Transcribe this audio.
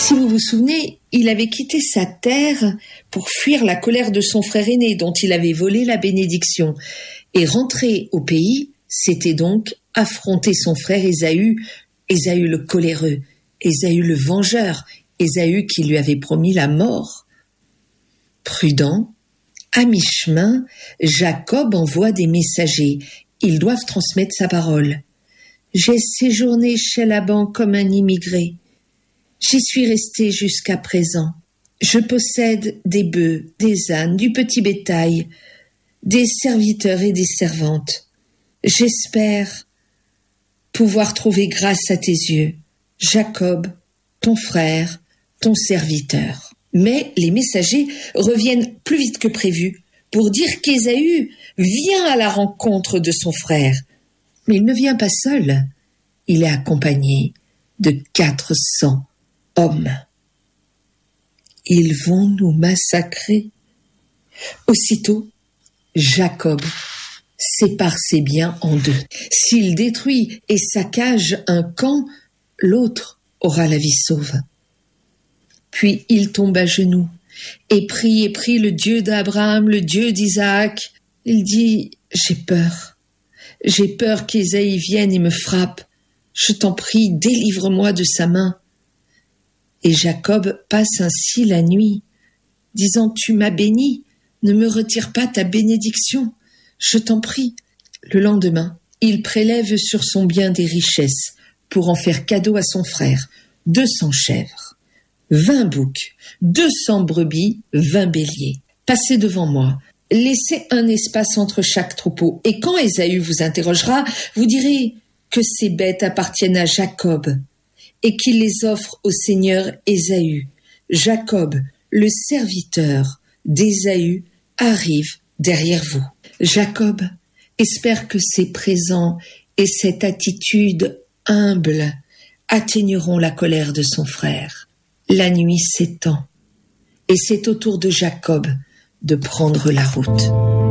Si vous vous souvenez, il avait quitté sa terre pour fuir la colère de son frère aîné dont il avait volé la bénédiction. Et rentrer au pays, c'était donc affronter son frère Ésaü, Ésaü le coléreux, Ésaü le vengeur, Ésaü qui lui avait promis la mort. Prudent, à mi-chemin, Jacob envoie des messagers. Ils doivent transmettre sa parole. « J'ai séjourné chez Laban comme un immigré. J'y suis resté jusqu'à présent. Je possède des bœufs, des ânes, du petit bétail, des serviteurs et des servantes. J'espère pouvoir trouver grâce à tes yeux, Jacob, ton frère, ton serviteur. » Mais les messagers reviennent plus vite que prévu pour dire qu'Ésaü vient à la rencontre de son frère. Mais il ne vient pas seul. Il est accompagné de 400 hommes. Ils vont nous massacrer. Aussitôt, Jacob sépare ses biens en deux. S'il détruit et saccage un camp, l'autre aura la vie sauve. Puis il tombe à genoux et prie le Dieu d'Abraham, le Dieu d'Isaac. Il dit « J'ai peur qu'Ésaü vienne et me frappe. Je t'en prie, délivre-moi de sa main. » Et Jacob passe ainsi la nuit, disant « Tu m'as béni, ne me retire pas ta bénédiction, je t'en prie. » Le lendemain, il prélève sur son bien des richesses pour en faire cadeau à son frère, 200 chèvres. 20 boucs, 200 brebis, 20 béliers. Passez devant moi, laissez un espace entre chaque troupeau, et quand Ésaü vous interrogera, vous direz que ces bêtes appartiennent à Jacob, et qu'il les offre au seigneur Ésaü. Jacob, le serviteur d'Ésaü, arrive derrière vous. Jacob espère que ses présents et cette attitude humble atténueront la colère de son frère. La nuit s'étend, et c'est au tour de Jacob de prendre la route.